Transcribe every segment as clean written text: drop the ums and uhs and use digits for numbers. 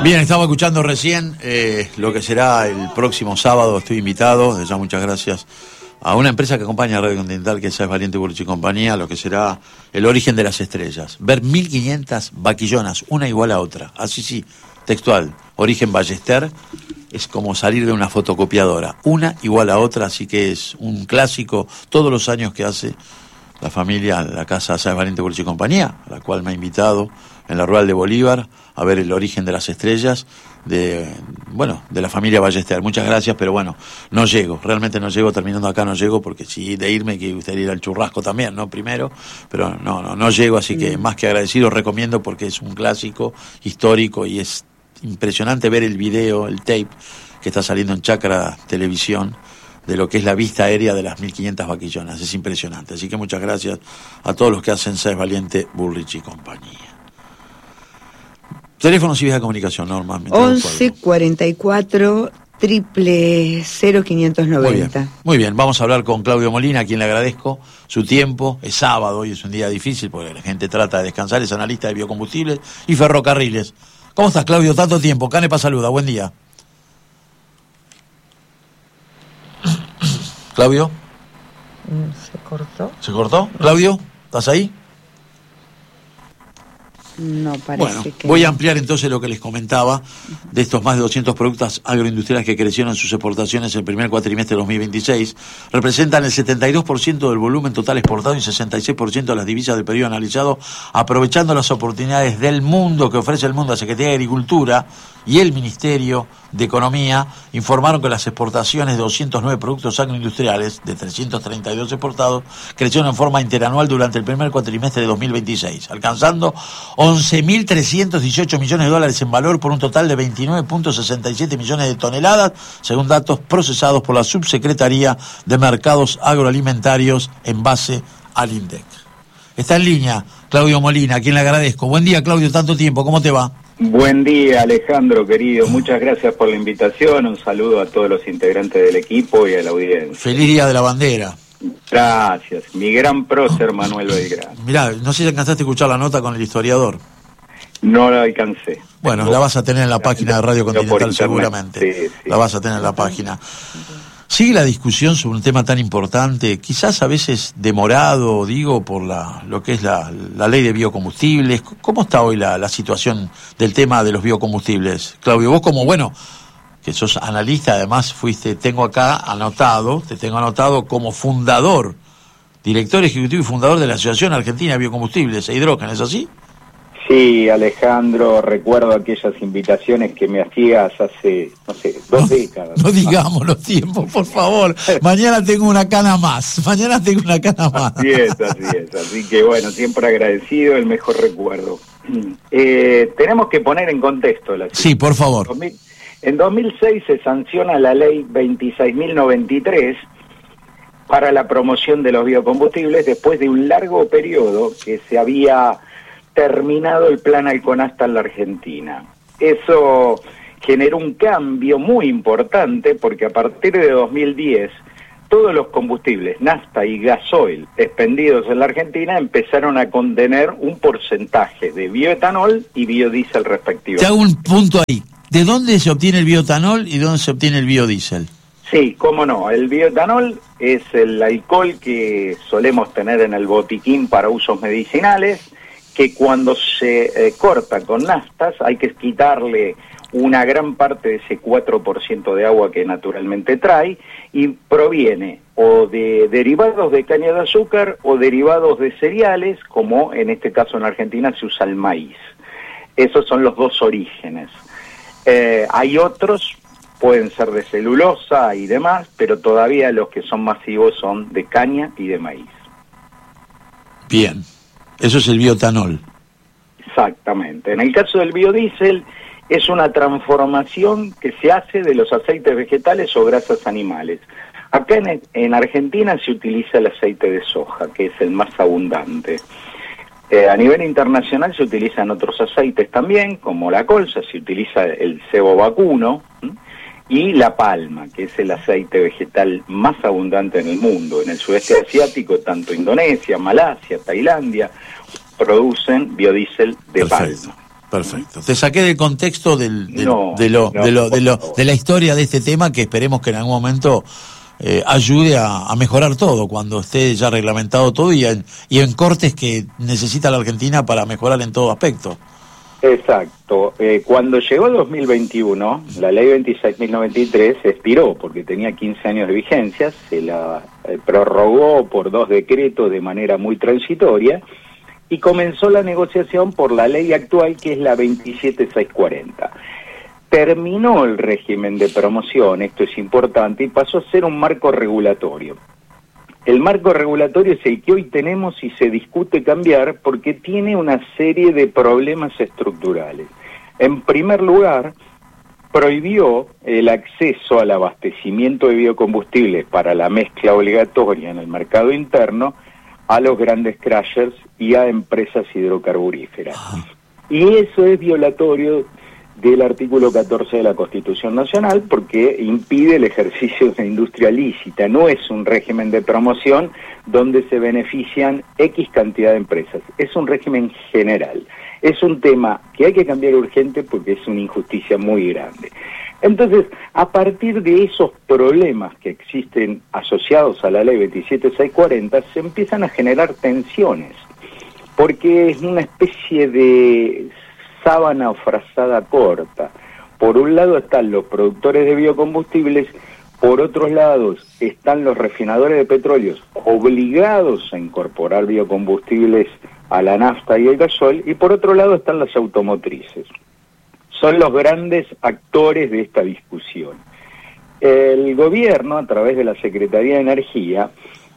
Bien, estaba escuchando recién lo que será el próximo sábado. Estoy invitado, desde ya muchas gracias, a una empresa que acompaña a Radio Continental, que es Valiente Burrich y compañía, lo que será el origen de las estrellas. Ver 1500 vaquillonas, una igual a otra, así sí, textual, origen Ballester, es como salir de una fotocopiadora, una igual a otra, así que es un clásico todos los años que hace la familia, la casa Sáenz Valiente Burrich y compañía, a la cual me ha invitado en la Rural de Bolívar a ver el origen de las estrellas de la familia Ballester. Muchas gracias, pero bueno, no llego, realmente no llego, terminando acá no llego, porque si de irme que gustaría ir al churrasco también, ¿no? Primero, pero no llego, así que más que agradecido, recomiendo porque es un clásico histórico y es impresionante ver el video, el tape que está saliendo en Chacra Televisión de lo que es la vista aérea de las 1500 vaquillonas, es impresionante, así que muchas gracias a todos los que hacen Sáenz Valiente Burrich y compañía. Teléfonos y vías de comunicación, Norma. 11 44 000 590. Muy bien, vamos a hablar con Claudio Molina, a quien le agradezco su tiempo. Es sábado y es un día difícil porque la gente trata de descansar, es analista de biocombustibles y ferrocarriles. ¿Cómo estás, Claudio? Tanto tiempo. Canepa saluda, buen día. ¿Claudio? ¿Se cortó? ¿Se cortó? ¿Claudio? ¿Estás ahí? No, parece bueno, que voy a ampliar entonces lo que les comentaba de estos más de 200 productos agroindustriales que crecieron en sus exportaciones en el primer cuatrimestre de 2026. Representan el 72% del volumen total exportado y 66% de las divisas del periodo analizado, aprovechando las oportunidades del mundo que ofrece el mundo. La Secretaría de Agricultura y el Ministerio de Economía informaron que las exportaciones de 209 productos agroindustriales, de 332 exportados, crecieron en forma interanual durante el primer cuatrimestre de 2026, alcanzando 11.318 millones de dólares en valor por un total de 29.67 millones de toneladas, según datos procesados por la Subsecretaría de Mercados Agroalimentarios en base al INDEC. Está en línea Claudio Molina, a quien le agradezco. Buen día, Claudio, tanto tiempo, ¿cómo te va? Buen día, Alejandro, querido. Muchas gracias por la invitación. Un saludo a todos los integrantes del equipo y a la audiencia. Feliz Día de la Bandera. Gracias. Mi gran prócer, Manuel Belgrano. Mirá, no sé si alcanzaste a escuchar la nota con el historiador. No la alcancé. Bueno, la vas a tener en la página de Radio Continental seguramente. Sí. La vas a tener en la página. Sigue la discusión sobre un tema tan importante, quizás a veces demorado, digo, por lo que es la ley de biocombustibles. ¿Cómo está hoy la situación del tema de los biocombustibles? Claudio, vos como, que sos analista, además te tengo anotado como fundador, director ejecutivo y fundador de la Asociación Argentina de Biocombustibles e Hidrógeno, ¿es así? Sí, Alejandro, recuerdo aquellas invitaciones que me hacías hace, 2 décadas. No digamos los tiempos, por favor. Mañana tengo una cana más. Así es. Así que bueno, siempre agradecido, el mejor recuerdo. Tenemos que poner en contexto la situación. Sí, por favor. En 2006 se sanciona la ley 26.093 para la promoción de los biocombustibles después de un largo periodo que se había terminado el plan Alconasta en la Argentina. Eso generó un cambio muy importante porque a partir de 2010 todos los combustibles, nafta y gasoil expendidos en la Argentina empezaron a contener un porcentaje de bioetanol y biodiesel respectivamente. Te hago un punto ahí. ¿De dónde se obtiene el bioetanol y dónde se obtiene el biodiesel? Sí, cómo no. El bioetanol es el alcohol que solemos tener en el botiquín para usos medicinales, que cuando se corta con naftas hay que quitarle una gran parte de ese 4% de agua que naturalmente trae y proviene o de derivados de caña de azúcar o derivados de cereales, como en este caso en Argentina se usa el maíz. Esos son los dos orígenes. Hay otros, pueden ser de celulosa y demás, pero todavía los que son masivos son de caña y de maíz. Bien. Eso es el bioetanol. Exactamente. En el caso del biodiesel, es una transformación que se hace de los aceites vegetales o grasas animales. Acá en Argentina se utiliza el aceite de soja, que es el más abundante. A nivel internacional se utilizan otros aceites también, como la colza, se utiliza el cebo vacuno, y la palma, que es el aceite vegetal más abundante en el mundo. En el sudeste asiático, tanto Indonesia, Malasia, Tailandia, producen biodiesel de palma. Perfecto. Te saqué del contexto de la historia de este tema, que esperemos que en algún momento ayude a mejorar todo, cuando esté ya reglamentado todo y en cortes que necesita la Argentina para mejorar en todo aspecto. Exacto. Cuando llegó 2021, la ley 26.093 expiró porque tenía 15 años de vigencia, se la prorrogó por 2 decretos de manera muy transitoria y comenzó la negociación por la ley actual, que es la 27.640. Terminó el régimen de promoción, esto es importante, y pasó a ser un marco regulatorio. El marco regulatorio es el que hoy tenemos y se discute cambiar porque tiene una serie de problemas estructurales. En primer lugar, prohibió el acceso al abastecimiento de biocombustibles para la mezcla obligatoria en el mercado interno a los grandes crashers y a empresas hidrocarburíferas. Y eso es violatorio del artículo 14 de la Constitución Nacional, porque impide el ejercicio de industria lícita. No es un régimen de promoción donde se benefician X cantidad de empresas, es un régimen general. Es un tema que hay que cambiar urgente porque es una injusticia muy grande. Entonces, a partir de esos problemas que existen asociados a la ley 27.640, se empiezan a generar tensiones, porque es una especie de sábana o frazada corta. Por un lado están los productores de biocombustibles, por otros lados están los refinadores de petróleos obligados a incorporar biocombustibles a la nafta y el gasol, y por otro lado están las automotrices. Son los grandes actores de esta discusión. El gobierno, a través de la Secretaría de Energía,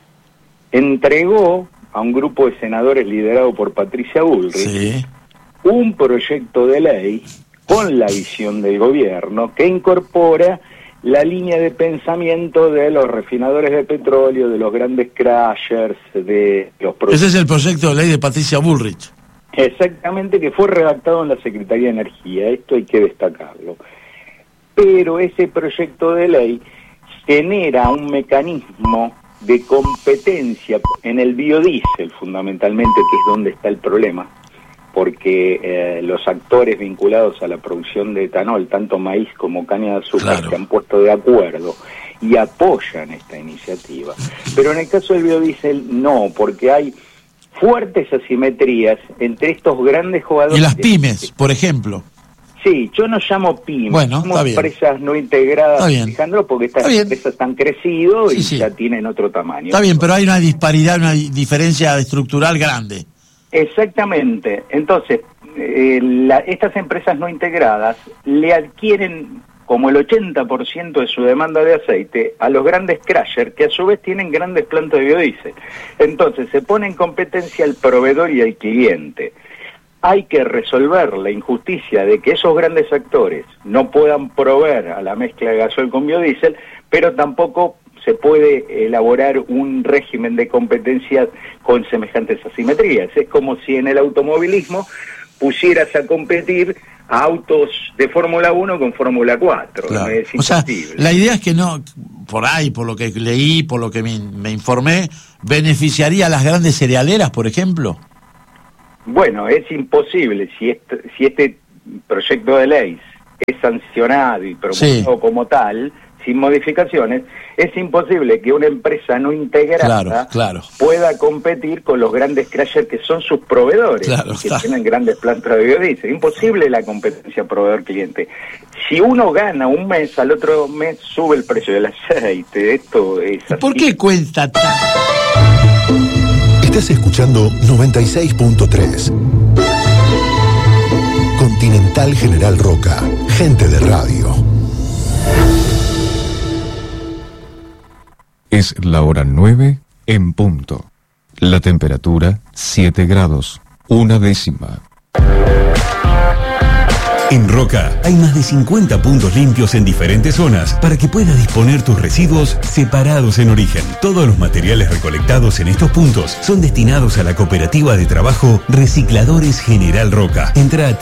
entregó a un grupo de senadores liderado por Patricia Bullrich un proyecto de ley con la visión del gobierno que incorpora la línea de pensamiento de los refinadores de petróleo, de los grandes crashers, de los... Ese es el proyecto de ley de Patricia Bullrich. Exactamente, que fue redactado en la Secretaría de Energía, esto hay que destacarlo. Pero ese proyecto de ley genera un mecanismo de competencia en el biodiesel, fundamentalmente, que es donde está el problema, porque los actores vinculados a la producción de etanol, tanto maíz como caña de azúcar, se han puesto de acuerdo y apoyan esta iniciativa. Pero en el caso del biodiesel no, porque hay fuertes asimetrías entre estos grandes jugadores. Y las pymes, por ejemplo. Sí, yo no llamo pymes, bueno, somos empresas no integradas, Alejandro, porque estas empresas han crecido y ya tienen otro tamaño. Está bien, pero hay una disparidad, una diferencia estructural grande. Exactamente. Entonces, estas empresas no integradas le adquieren como el 80% de su demanda de aceite a los grandes crashers, que a su vez tienen grandes plantas de biodiesel. Entonces, se pone en competencia el proveedor y el cliente. Hay que resolver la injusticia de que esos grandes actores no puedan proveer a la mezcla de gasol con biodiesel, pero tampoco se puede elaborar un régimen de competencia con semejantes asimetrías. Es como si en el automovilismo pusieras a competir a autos de Fórmula 1 con Fórmula 4. Claro. Es o sea, imposible. La idea es que no, por ahí, por lo que leí, por lo que me informé, beneficiaría a las grandes cerealeras, por ejemplo. Bueno, es imposible si este proyecto de ley es sancionado y promulgado como tal, sin modificaciones, es imposible que una empresa no integrada pueda competir con los grandes crashers que son sus proveedores, que tienen grandes plantas de biodiesel. Imposible la competencia proveedor-cliente. Si uno gana un mes, al otro mes sube el precio del aceite. Esto es así. ¿Por qué cuenta tanto? Estás escuchando 96.3 Continental General Roca, gente de radio. Es la hora 9 en punto. La temperatura 7 grados, 1/10. En Roca hay más de 50 puntos limpios en diferentes zonas para que puedas disponer tus residuos separados en origen. Todos los materiales recolectados en estos puntos son destinados a la cooperativa de trabajo Recicladores General Roca. Entra a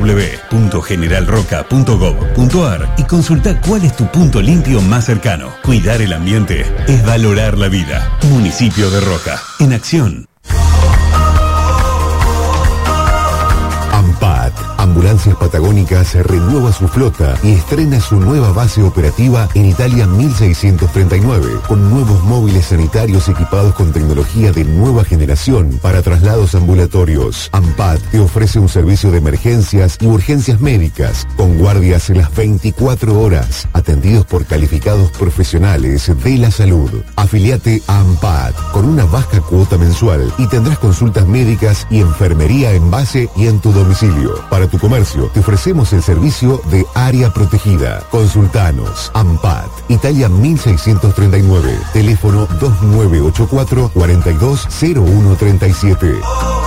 www.generalroca.gov.ar y consulta cuál es tu punto limpio más cercano. Cuidar el ambiente es valorar la vida. Municipio de Roca, en acción. AMPAT, Ambulancias Patagónicas renueva su flota y estrena su nueva base operativa en Italia 1639, con nuevos móviles sanitarios equipados con tecnología de nueva generación para traslados ambulatorios. AMPAT te ofrece un servicio de emergencias y urgencias médicas, con guardias en las 24 horas, atendidos por calificados profesionales de la salud. Afiliate a AMPAT con una baja cuota mensual y tendrás consultas médicas y enfermería en base y en tu domicilio. Para tu comercio, te ofrecemos el servicio de área protegida. Consultanos. AMPAT, Italia 1639, teléfono 2984 420137.